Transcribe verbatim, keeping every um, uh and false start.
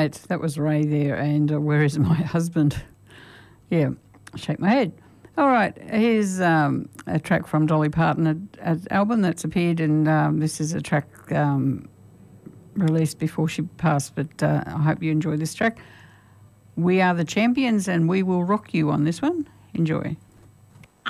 right. That was Ray there. And uh, Where Is My Husband? Yeah, shake my head. All right, here's um, a track from Dolly Parton, an album that's appeared, and um, this is a track um, released before she passed, but uh, I hope you enjoy this track. We Are the Champions, and we will rock you on this one. Enjoy.